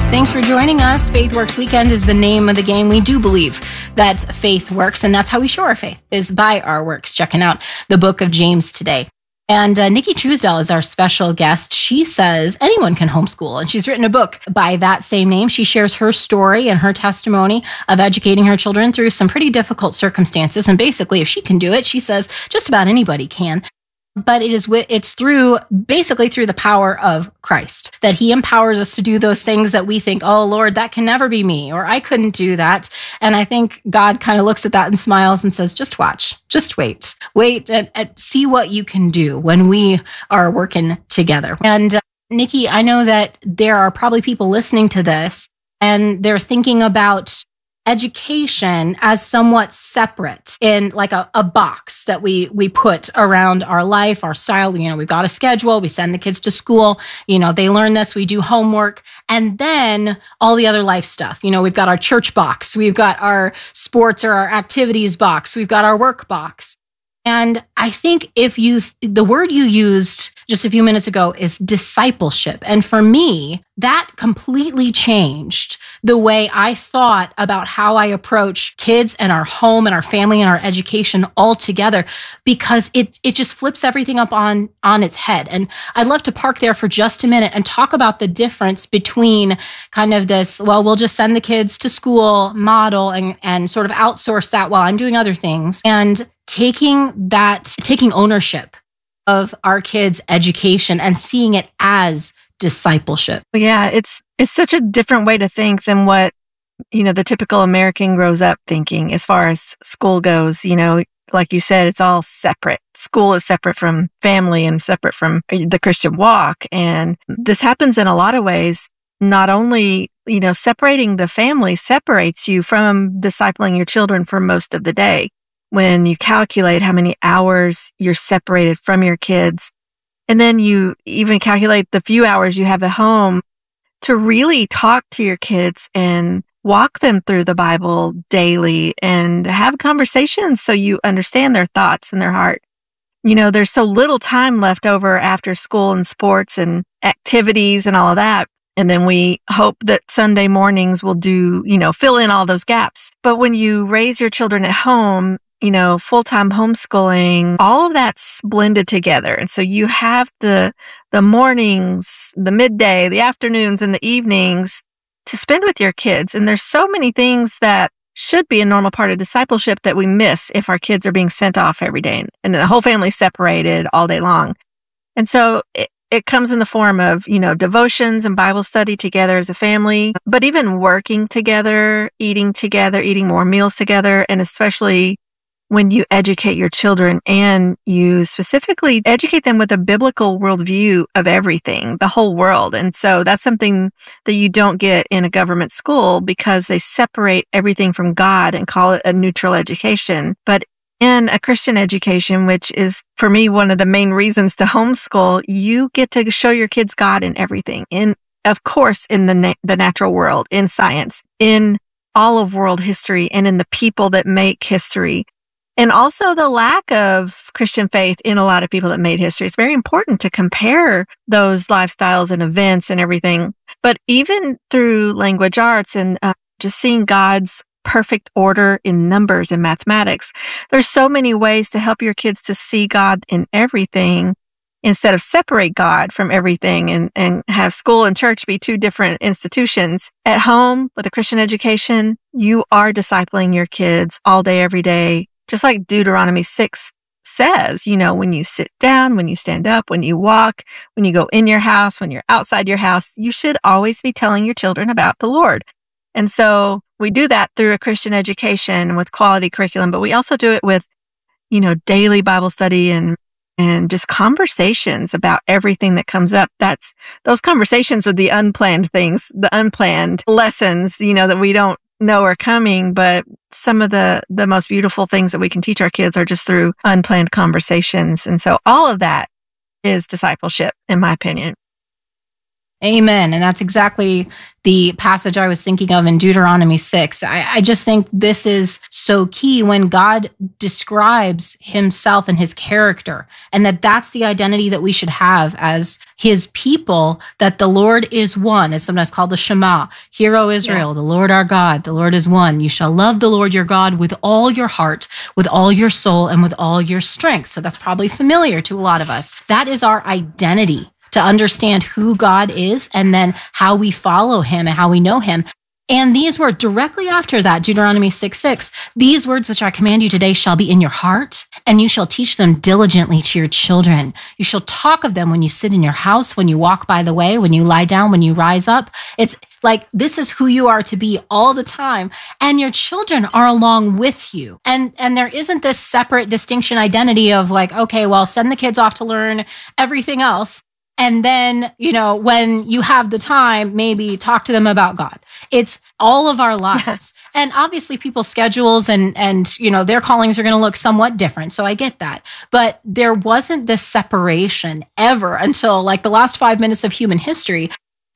Thanks for joining us. Faith Works Weekend is the name of the game. We do believe that faith works, and that's how we show our faith, is by our works. Checking out the book of James today. And Nikki Truesdell is our special guest. She says anyone can homeschool, and she's written a book by that same name. She shares her story and her testimony of educating her children through some pretty difficult circumstances. And basically, if she can do it, she says just about anybody can. But it's through the power of Christ that he empowers us to do those things that we think, oh, Lord, that can never be me, or I couldn't do that. And I think God kind of looks at that and smiles and says, just watch, just wait and see what you can do when we are working together. And Nikki, I know that there are probably people listening to this and they're thinking about education as somewhat separate in like a box that we put around our life, our style. We've got a schedule. We send the kids to school. They learn this. We do homework. And then all the other life stuff. We've got our church box. We've got our sports or our activities box. We've got our work box. And I think the word you used just a few minutes ago is discipleship. And for me, that completely changed the way I thought about how I approach kids and our home and our family and our education all together, because it just flips everything up on its head. And I'd love to park there for just a minute and talk about the difference between kind of this, well, we'll just send the kids to school model and sort of outsource that while I'm doing other things, and taking ownership of our kids' education and seeing it as discipleship. Yeah, it's such a different way to think than what, the typical American grows up thinking as far as school goes. Like you said, it's all separate. School is separate from family and separate from the Christian walk. And this happens in a lot of ways. Not only, separating the family separates you from discipling your children for most of the day. When you calculate how many hours you're separated from your kids, and then you even calculate the few hours you have at home to really talk to your kids and walk them through the Bible daily and have conversations so you understand their thoughts and their heart. There's so little time left over after school and sports and activities and all of that. And then we hope that Sunday mornings will fill in all those gaps. But when you raise your children at home, full-time homeschooling, all of that's blended together. And so you have the mornings, the midday, the afternoons, and the evenings to spend with your kids. And there's so many things that should be a normal part of discipleship that we miss if our kids are being sent off every day and the whole family's separated all day long. And so it comes in the form of, devotions and Bible study together as a family, but even working together, eating more meals together, and especially when you educate your children and you specifically educate them with a biblical worldview of everything, the whole world. And so that's something that you don't get in a government school because they separate everything from God and call it a neutral education. But in a Christian education, which is for me one of the main reasons to homeschool, you get to show your kids God in everything. Of course, in the natural world, in science, in all of world history, and in the people that make history. And also the lack of Christian faith in a lot of people that made history. It's very important to compare those lifestyles and events and everything. But even through language arts and just seeing God's perfect order in numbers and mathematics, there's so many ways to help your kids to see God in everything instead of separate God from everything and have school and church be two different institutions. At home with a Christian education, you are discipling your kids all day, every day. Just like Deuteronomy 6 says, when you sit down, when you stand up, when you walk, when you go in your house, when you're outside your house, you should always be telling your children about the Lord. And so we do that through a Christian education with quality curriculum, but we also do it with, daily Bible study and just conversations about everything that comes up. Those conversations are the unplanned things, the unplanned lessons, that we don't know are coming, but some of the most beautiful things that we can teach our kids are just through unplanned conversations. And so all of that is discipleship, in my opinion. Amen. And that's exactly the passage I was thinking of in Deuteronomy 6. I just think this is so key when God describes himself and his character, and that's the identity that we should have as his people, that the Lord is one. It's sometimes called the Shema. Hear, O Israel, the Lord our God, the Lord is one. You shall love the Lord your God with all your heart, with all your soul, and with all your strength. So that's probably familiar to a lot of us. That is our identity, to understand who God is and then how we follow him and how we know him. And these words directly after that, Deuteronomy 6:6, these words which I command you today shall be in your heart, and you shall teach them diligently to your children. You shall talk of them when you sit in your house, when you walk by the way, when you lie down, when you rise up. It's like, this is who you are to be all the time. And your children are along with you. And there isn't this separate distinction identity of like, okay, well, send the kids off to learn everything else. And then, when you have the time, maybe talk to them about God. It's all of our lives. Yeah. And obviously people's schedules and their callings are going to look somewhat different. So I get that. But there wasn't this separation ever until like the last 5 minutes of human history.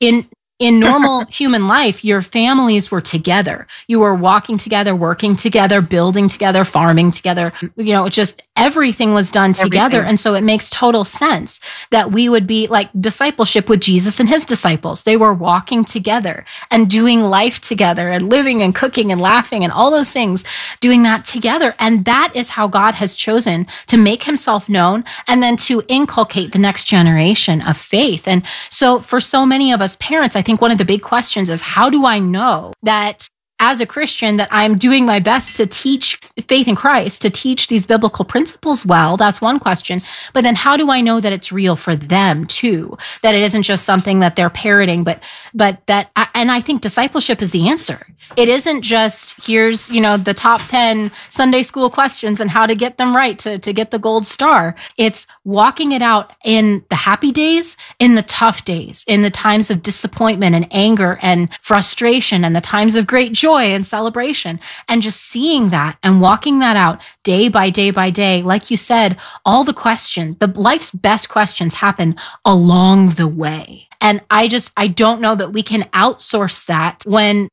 In normal human life, your families were together. You were walking together, working together, building together, farming together. Just everything was done together. And so it makes total sense that we would be like discipleship with Jesus and his disciples. They were walking together and doing life together and living and cooking and laughing and all those things, doing that together. And that is how God has chosen to make himself known and then to inculcate the next generation of faith. And so for so many of us parents, I think one of the big questions is, how do I know that as a Christian that I'm doing my best to teach faith in Christ, to teach these biblical principles well? That's one question. But then how do I know that it's real for them too? That it isn't just something that they're parroting, but that, and I think discipleship is the answer. It isn't just, here's, the top 10 Sunday school questions and how to get them right to get the gold star. It's walking it out in the happy days, in the tough days, in the times of disappointment and anger and frustration, and the times of great joy and celebration, and just seeing that and walking that out day by day by day. Like you said, all the questions, the life's best questions happen along the way. And I don't know that we can outsource that when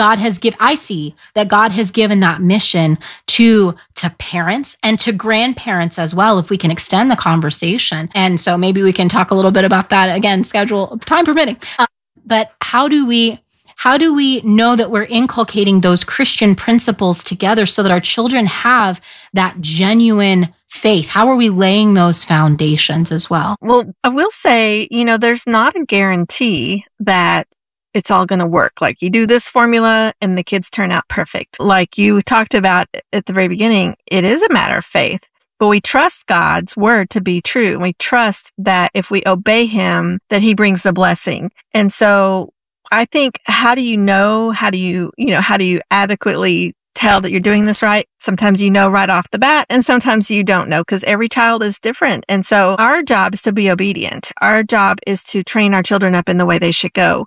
I see that God has given that mission to parents and to grandparents as well, if we can extend the conversation. And so maybe we can talk a little bit about that again, schedule, time permitting. But how do we know that we're inculcating those Christian principles together so that our children have that genuine faith? How are we laying those foundations as well? Well, I will say, there's not a guarantee that it's all going to work. Like, you do this formula and the kids turn out perfect. Like you talked about at the very beginning, it is a matter of faith. But we trust God's word to be true. We trust that if we obey him, that he brings the blessing. And so I think, how do you adequately tell that you're doing this right? Sometimes you know right off the bat, and sometimes you don't know, because every child is different. And so our job is to be obedient. Our job is to train our children up in the way they should go.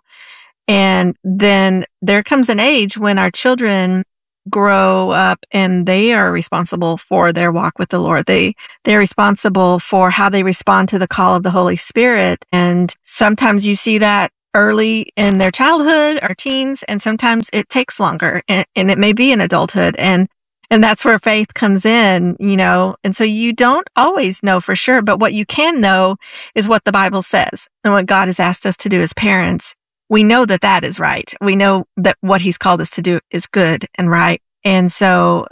And then there comes an age when our children grow up and they are responsible for their walk with the Lord. They're responsible for how they respond to the call of the Holy Spirit. And sometimes you see that early in their childhood or teens, and sometimes it takes longer, and it may be in adulthood. And that's where faith comes in, and so you don't always know for sure, but what you can know is what the Bible says and what God has asked us to do as parents. We know that is right. We know that what he's called us to do is good and right. And so,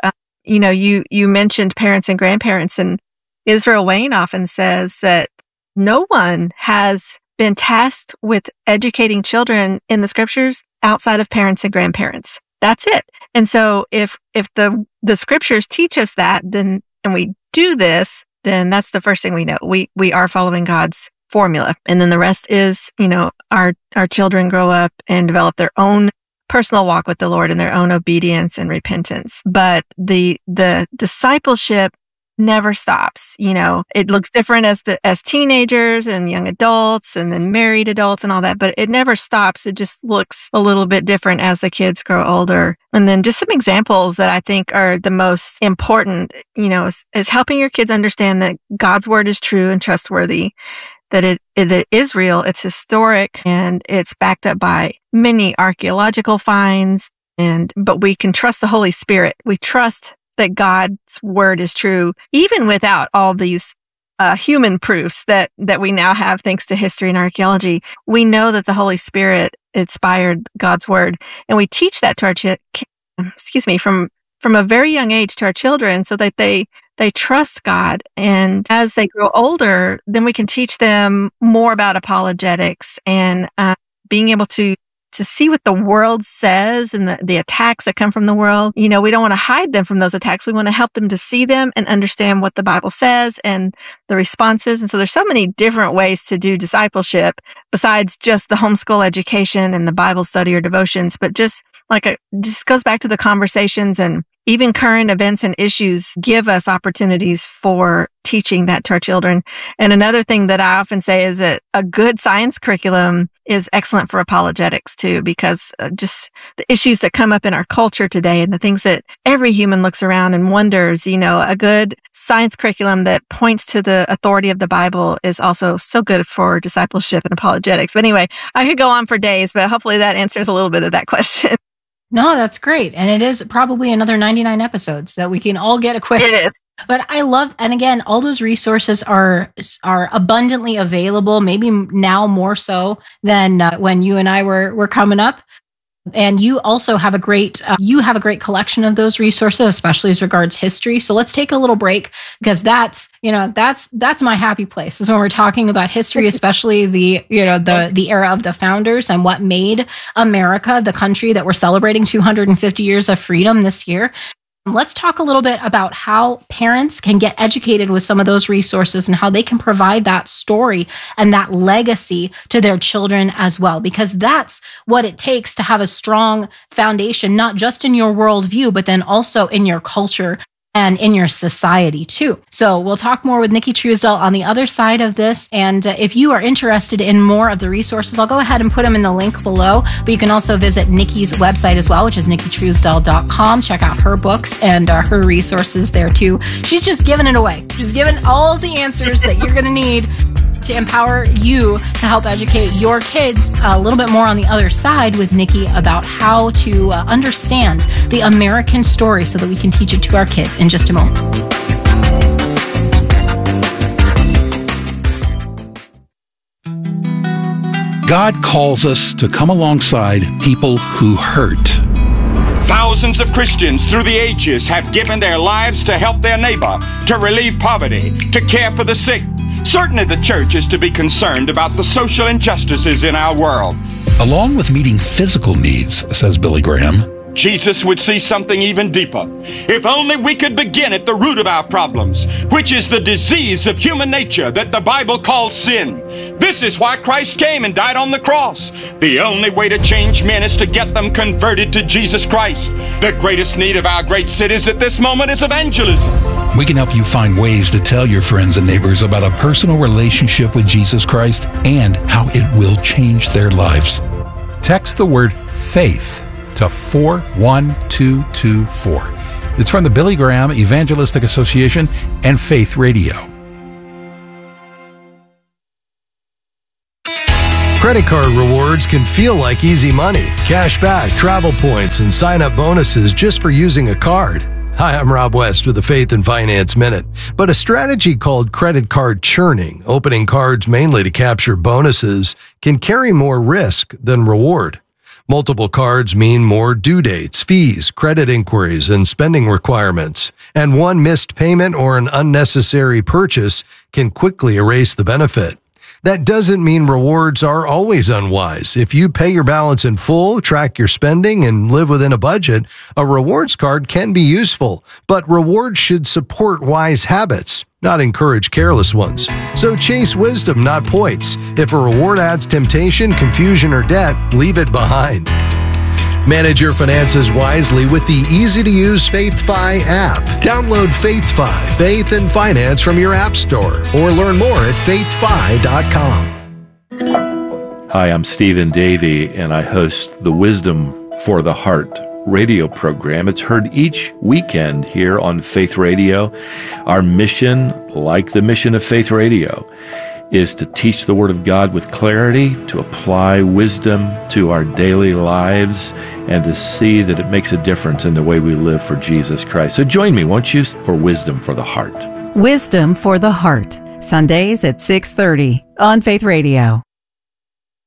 you mentioned parents and grandparents, and Israel Wayne often says that no one has been tasked with educating children in the scriptures outside of parents and grandparents. That's it. And so if the scriptures teach us that, then, and we do this, then that's the first thing we know. We are following God's formula. And then the rest is, our children grow up and develop their own personal walk with the Lord and their own obedience and repentance. But the discipleship never stops. It looks different as teenagers and young adults and then married adults and all that, but it never stops. It just looks a little bit different as the kids grow older. And then just some examples that I think are the most important, is helping your kids understand that God's word is true and trustworthy, that it is real, it's historic, and it's backed up by many archaeological finds. But we can trust the Holy Spirit. We trust that God's word is true, even without all these human proofs that we now have thanks to history and archaeology. We know that the Holy Spirit inspired God's word, and we teach that to our from a very young age to our children, so that they trust God. And as they grow older, then we can teach them more about apologetics and being able to see what the world says and the attacks that come from the world. We don't want to hide them from those attacks. We want to help them to see them and understand what the Bible says and the responses. And so there's so many different ways to do discipleship besides just the homeschool education and the Bible study or devotions, but just goes back to the conversations, and even current events and issues give us opportunities for teaching that to our children. And another thing that I often say is that a good science curriculum is excellent for apologetics too, because just the issues that come up in our culture today and the things that every human looks around and wonders, a good science curriculum that points to the authority of the Bible is also so good for discipleship and apologetics. But anyway, I could go on for days, but hopefully that answers a little bit of that question. No, that's great. And it is probably another 99 episodes that we can all get equipped. It is. But I love, and again, all those resources are abundantly available, maybe now more so than when you and I were coming up. And you also have a great collection of those resources, especially as regards history. So let's take a little break, because that's my happy place, is when we're talking about history, especially the era of the founders and what made America the country that we're celebrating 250 years of freedom this year. Let's talk a little bit about how parents can get educated with some of those resources and how they can provide that story and that legacy to their children as well, because that's what it takes to have a strong foundation, not just in your worldview, but then also in your culture and in your society too. So we'll talk more with Nikki Truesdell on the other side of this. And if you are interested in more of the resources, I'll go ahead and put them in the link below. But you can also visit Nikki's website as well, which is nikkitruesdell.com. Check out her books and her resources there too. She's just giving it away. She's giving all the answers that you're going to need to empower you to help educate your kids a little bit more on the other side with Nikki about how to understand the American story so that we can teach it to our kids in just a moment. God calls us to come alongside people who hurt. Thousands of Christians through the ages have given their lives to help their neighbor, to relieve poverty, to care for the sick. Certainly the church is to be concerned about the social injustices in our world. Along with meeting physical needs, says Billy Graham, Jesus would see something even deeper. If only we could begin at the root of our problems, which is the disease of human nature that the Bible calls sin. This is why Christ came and died on the cross. The only way to change men is to get them converted to Jesus Christ. The greatest need of our great cities at this moment is evangelism. We can help you find ways to tell your friends and neighbors about a personal relationship with Jesus Christ and how it will change their lives. Text the word FAITH to 41224. It's from the Billy Graham Evangelistic Association and Faith Radio. Credit card rewards can feel like easy money, cash back, travel points, and sign-up bonuses just for using a card. Hi, I'm Rob West with the Faith and Finance Minute. But a strategy called credit card churning, opening cards mainly to capture bonuses, can carry more risk than reward. Multiple cards mean more due dates, fees, credit inquiries, and spending requirements. And one missed payment or an unnecessary purchase can quickly erase the benefit. That doesn't mean rewards are always unwise. If you pay your balance in full, track your spending, and live within a budget, a rewards card can be useful. But rewards should support wise habits, not encourage careless ones. So chase wisdom, not points. If a reward adds temptation, confusion, or debt, leave it behind. Manage your finances wisely with the easy-to-use FaithFi app. Download FaithFi, Faith and Finance from your app store, or learn more at faithfi.com. Hi, I'm Stephen Davey, and I host the Wisdom for the Heart radio program. It's heard each weekend here on Faith Radio. Our mission, like the mission of Faith Radio, is to teach the Word of God with clarity, to apply wisdom to our daily lives, and to see that it makes a difference in the way we live for Jesus Christ. So join me, won't you, for Wisdom for the Heart. Wisdom for the Heart, Sundays at 6:30 on Faith Radio.